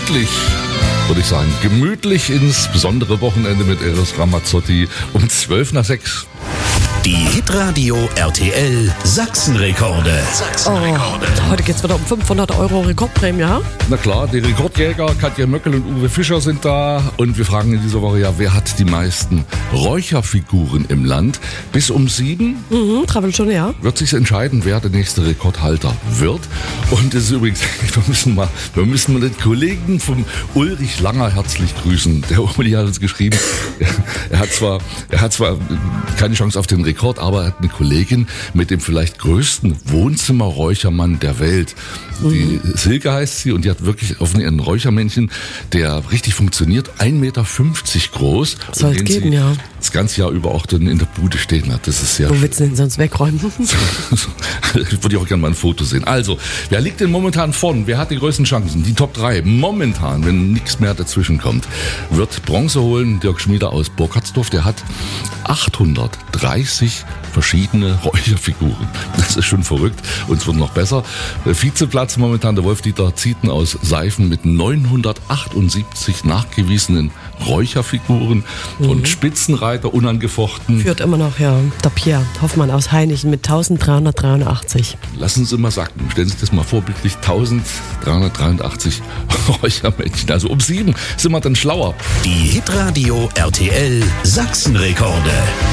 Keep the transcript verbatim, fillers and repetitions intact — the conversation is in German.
gemütlich, würde ich sagen, gemütlich ins besondere Wochenende mit Eros Ramazzotti um zwölf nach sechs. Die Hitradio R T L Sachsenrekorde. Sachsenrekorde. Oh, heute geht's wieder um fünfhundert Euro Rekordprämie, ja? Na klar, die Rekordjäger Katja Möckel und Uwe Fischer sind da und wir fragen in dieser Woche ja, wer hat die meisten Räucherfiguren im Land? Bis um sieben Mhm, dreiviertel Stunde, ja. wird sich entscheiden, wer der nächste Rekordhalter wird. Und es ist übrigens, wir müssen mal, wir müssen mal den Kollegen vom Ulrich Langer herzlich grüßen. Der Uli hat uns geschrieben, er hat zwar, er hat zwar keine Chance auf den Rekord, aber er hat eine Kollegin mit dem vielleicht größten Wohnzimmerräuchermann der Welt. Die Silke heißt sie und die hat wirklich auf ein Räuchermännchen, der richtig funktioniert, ein Meter fünfzig groß. Soll es geben, ja. Das ganze Jahr über auch dann in der Bude stehen hat. Das ist sehr Wo willst du denn sonst wegräumen? Würde ich auch gerne mal ein Foto sehen. Also, wer liegt denn momentan vorn? Wer hat die größten Chancen? Die Top drei momentan, wenn nichts mehr dazwischen kommt, wird Bronze holen. Dirk Schmieder aus Burkhardsdorf, der hat achthundertdreißig verschiedene Räucherfiguren. Das ist schon verrückt und es wird noch besser. Vizeplatz momentan der Wolf-Dieter Zieten aus Seifen mit neunhundertachtundsiebzig nachgewiesenen Räucherfiguren mhm. und Spitzenreiter unangefochten. Führt immer noch, ja, der Pierre Hoffmann aus Heinichen mit eintausenddreihundertdreiundachtzig. Lassen Sie mal sacken. Stellen Sie sich das mal vorbildlich. eintausenddreihundertdreiundachtzig Räuchermännchen. Also um sieben sind wir dann schlauer. Die Hitradio R T L Sachsenrekorde.